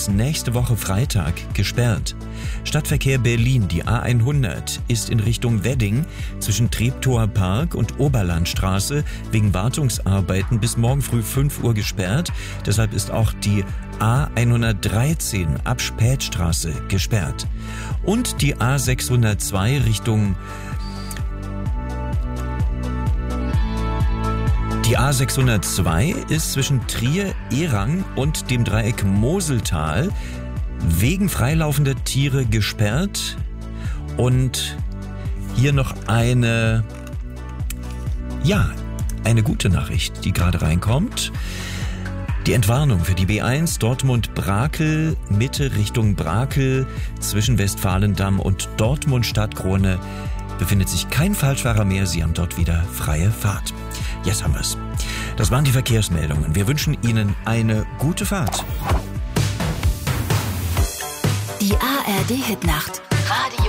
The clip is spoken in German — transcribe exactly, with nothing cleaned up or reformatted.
bis nächste Woche Freitag gesperrt. Stadtverkehr Berlin, die A hundert, ist in Richtung Wedding zwischen Treptower Park und Oberlandstraße wegen Wartungsarbeiten bis morgen früh fünf Uhr gesperrt. Deshalb ist auch die A hundertdreizehn ab Spätstraße gesperrt. Und die A sechshundertzwei Richtung Die A sechshundertzwei ist zwischen Trier, Erang und dem Dreieck Moseltal wegen freilaufender Tiere gesperrt. Und hier noch eine, ja, eine gute Nachricht, die gerade reinkommt. Die Entwarnung für die B eins Dortmund-Brakel, Mitte Richtung Brakel, zwischen Westfalendamm und Dortmund-Stadtkrone befindet sich kein Falschfahrer mehr. Sie haben dort wieder freie Fahrt. Jetzt haben wir's. Das waren die Verkehrsmeldungen. Wir wünschen Ihnen eine gute Fahrt. Die A R D-Hitnacht. Radio